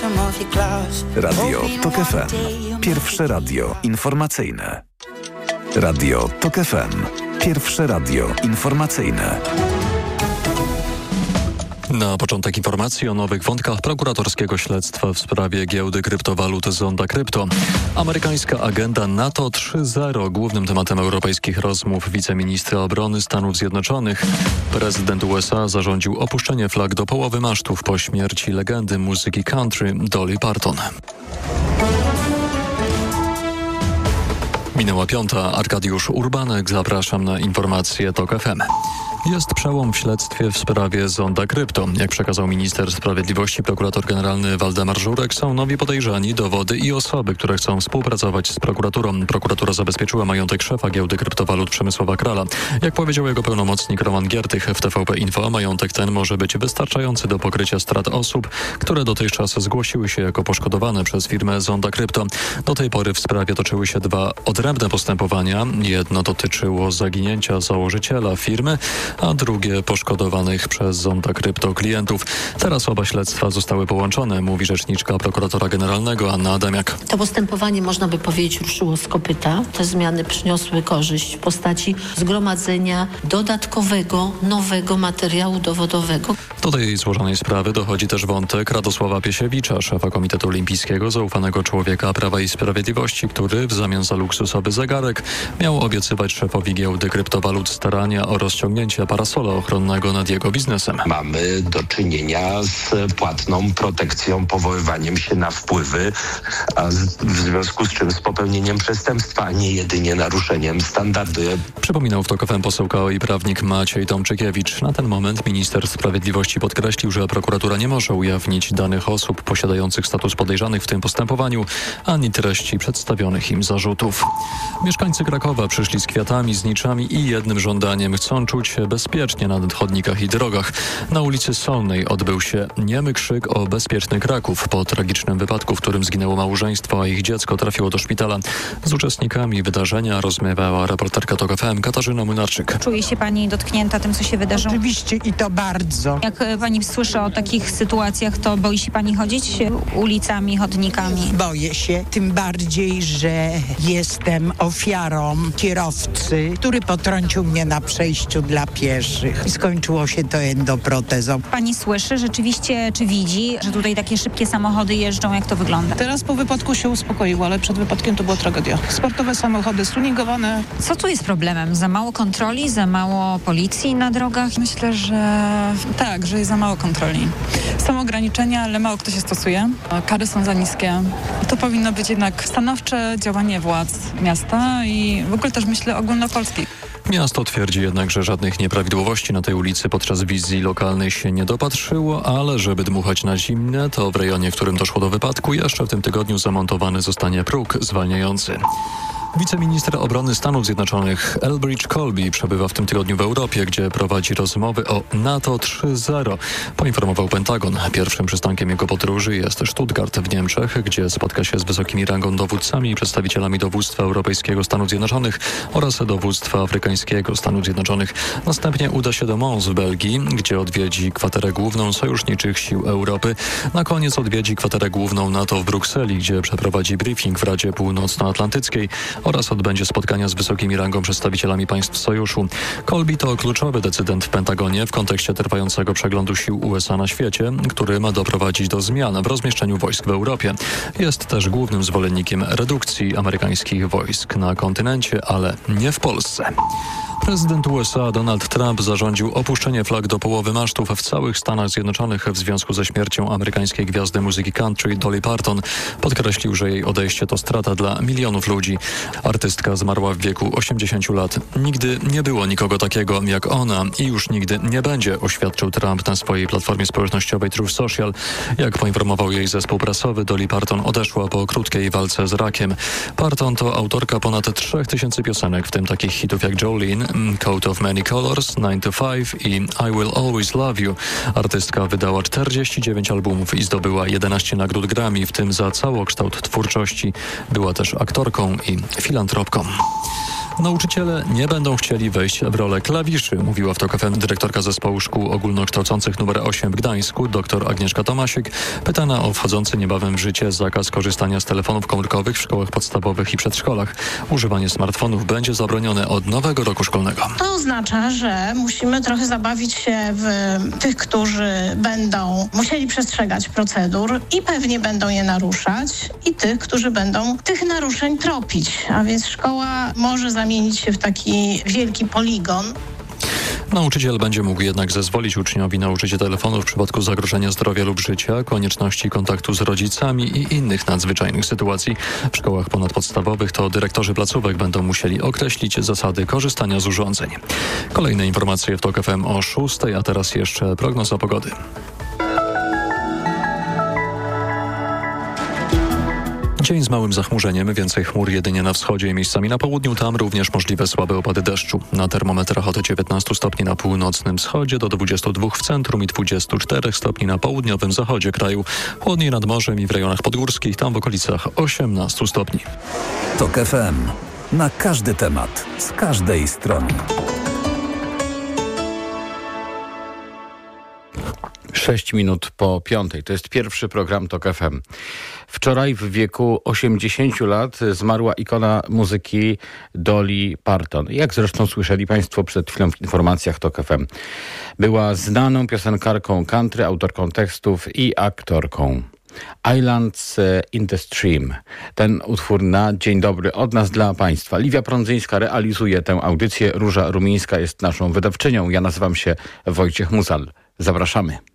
Radio TOK FM. Pierwsze radio informacyjne. Radio TOK FM. Pierwsze radio informacyjne. Na początek informacji o nowych wątkach prokuratorskiego śledztwa w sprawie giełdy kryptowalut Zonda Krypto. Amerykańska agenda NATO 3.0, głównym tematem europejskich rozmów wiceministra obrony Stanów Zjednoczonych. Prezydent USA zarządził opuszczenie flag do połowy masztów po śmierci legendy muzyki country Dolly Parton. Minęła 5. Arkadiusz Urbanek. Zapraszam na informacje TOK FM. Jest przełom w śledztwie w sprawie Zonda Krypto. Jak przekazał minister sprawiedliwości, prokurator generalny Waldemar Żurek, są nowi podejrzani, dowody i osoby, które chcą współpracować z prokuraturą. Prokuratura zabezpieczyła majątek szefa giełdy kryptowalut Przemysława Krala. Jak powiedział jego pełnomocnik Roman Giertych w TVP Info, majątek ten może być wystarczający do pokrycia strat osób, które dotychczas zgłosiły się jako poszkodowane przez firmę Zonda Krypto. Do tej pory w sprawie toczyły się dwa odrębne postępowania. Jedno dotyczyło zaginięcia założyciela firmy, a drugie poszkodowanych przez Zonda Krypto klientów. Teraz oba śledztwa zostały połączone, mówi rzeczniczka prokuratora generalnego Anna Adamiak. To postępowanie, można by powiedzieć, ruszyło z kopyta. Te zmiany przyniosły korzyść w postaci zgromadzenia dodatkowego, nowego materiału dowodowego. Do tej złożonej sprawy dochodzi też wątek Radosława Piesiewicza, szefa Komitetu Olimpijskiego, zaufanego człowieka Prawa i Sprawiedliwości, który w zamian za luksusowy zegarek miał obiecywać szefowi giełdy kryptowalut starania o rozciągnięcie parasola ochronnego nad jego biznesem. Mamy do czynienia z płatną protekcją, powoływaniem się na wpływy, a w związku z czym z popełnieniem przestępstwa, a nie jedynie naruszeniem standardu. Przypominał w TOK FM poseł KO i prawnik Maciej Tomczykiewicz. Na ten moment minister sprawiedliwości podkreślił, że prokuratura nie może ujawnić danych osób posiadających status podejrzanych w tym postępowaniu, ani treści przedstawionych im zarzutów. Mieszkańcy Krakowa przyszli z kwiatami, zniczami i jednym żądaniem: chcą czuć się bezpiecznie na chodnikach i drogach. Na ulicy Solnej odbył się niemy krzyk o bezpieczny Kraków po tragicznym wypadku, w którym zginęło małżeństwo, a ich dziecko trafiło do szpitala. Z uczestnikami wydarzenia rozmawiała reporterka TOK FM Katarzyna Młynarczyk. Czuje się pani dotknięta tym, co się wydarzyło? Oczywiście i to bardzo. Jak pani słyszy o takich sytuacjach, to boi się pani chodzić ulicami, chodnikami? Boję się, tym bardziej, że jestem ofiarą kierowcy, który potrącił mnie na przejściu dla pieszych. I skończyło się to endoprotezą. Pani słyszy rzeczywiście, czy widzi, że tutaj takie szybkie samochody jeżdżą? Jak to wygląda? Teraz po wypadku się uspokoiło, ale przed wypadkiem to była tragedia. Sportowe samochody stuningowane. Co tu jest problemem? Za mało kontroli? Za mało policji na drogach? Myślę, że tak, że jest za mało kontroli. Są ograniczenia, ale mało kto się stosuje. Kary są za niskie. To powinno być jednak stanowcze działanie władz miasta i w ogóle też myślę ogólnopolskich. Miasto twierdzi jednak, że żadnych nieprawidłowości na tej ulicy podczas wizji lokalnej się nie dopatrzyło, ale żeby dmuchać na zimne, to w rejonie, w którym doszło do wypadku, jeszcze w tym tygodniu zamontowany zostanie próg zwalniający. Wiceminister obrony Stanów Zjednoczonych Elbridge Colby przebywa w tym tygodniu w Europie, gdzie prowadzi rozmowy o NATO 3.0. Poinformował Pentagon. Pierwszym przystankiem jego podróży jest Stuttgart w Niemczech, gdzie spotka się z wysokimi rangą dowódcami i przedstawicielami dowództwa europejskiego Stanów Zjednoczonych oraz dowództwa afrykańskiego Stanów Zjednoczonych. Następnie uda się do Mons w Belgii, gdzie odwiedzi kwaterę główną sojuszniczych sił Europy. Na koniec odwiedzi kwaterę główną NATO w Brukseli, gdzie przeprowadzi briefing w Radzie Północnoatlantyckiej oraz odbędzie spotkania z wysokimi rangą przedstawicielami państw sojuszu. Colby to kluczowy decydent w Pentagonie w kontekście trwającego przeglądu sił USA na świecie, który ma doprowadzić do zmian w rozmieszczeniu wojsk w Europie. Jest też głównym zwolennikiem redukcji amerykańskich wojsk na kontynencie, ale nie w Polsce. Prezydent USA Donald Trump zarządził opuszczenie flag do połowy masztów w całych Stanach Zjednoczonych w związku ze śmiercią amerykańskiej gwiazdy muzyki country Dolly Parton. Podkreślił, że jej odejście to strata dla milionów ludzi. Artystka zmarła w wieku 80 lat. Nigdy nie było nikogo takiego jak ona i już nigdy nie będzie, oświadczył Trump na swojej platformie społecznościowej Truth Social. Jak poinformował jej zespół prasowy, Dolly Parton odeszła po krótkiej walce z rakiem. Parton to autorka ponad 3000 piosenek, w tym takich hitów jak Jolene, Coat of Many Colors, 9 to 5 i I Will Always Love You. Artystka wydała 49 albumów i zdobyła 11 nagród Grammy, w tym za całokształt twórczości. Była też aktorką i filantropką. Nauczyciele nie będą chcieli wejść w rolę klawiszy, mówiła w TOK FM dyrektorka Zespołu Szkół Ogólnokształcących nr 8 w Gdańsku, dr Agnieszka Tomasiek. Pytana o wchodzący niebawem w życie zakaz korzystania z telefonów komórkowych w szkołach podstawowych i przedszkolach. Używanie smartfonów będzie zabronione od nowego roku szkolnego. To oznacza, że musimy trochę zabawić się w tych, którzy będą musieli przestrzegać procedur i pewnie będą je naruszać, i tych, którzy będą tych naruszeń tropić. A więc szkoła może zamienić się w taki wielki poligon. Nauczyciel będzie mógł jednak zezwolić uczniowi na użycie telefonu w przypadku zagrożenia zdrowia lub życia, konieczności kontaktu z rodzicami i innych nadzwyczajnych sytuacji. W szkołach ponadpodstawowych to dyrektorzy placówek będą musieli określić zasady korzystania z urządzeń. Kolejne informacje w TOK FM o 6, a teraz jeszcze prognoza pogody. Dzień z małym zachmurzeniem, więcej chmur jedynie na wschodzie i miejscami na południu, tam również możliwe słabe opady deszczu. Na termometrach od 19 stopni na północnym wschodzie do 22 w centrum i 24 stopni na południowym zachodzie kraju. Chłodniej nad morzem i w rejonach podgórskich, tam w okolicach 18 stopni. TOK FM. Na każdy temat, z każdej strony. 6 minut po 5. To jest pierwszy program TOK FM. Wczoraj w wieku 80 lat zmarła ikona muzyki Dolly Parton. Jak zresztą słyszeli Państwo przed chwilą w informacjach TOK FM. Była znaną piosenkarką country, autorką tekstów i aktorką. Islands in the Stream. Ten utwór na dzień dobry od nas dla Państwa. Liwia Prądzyńska realizuje tę audycję. Róża Rumińska jest naszą wydawczynią. Ja nazywam się Wojciech Muzal. Zapraszamy.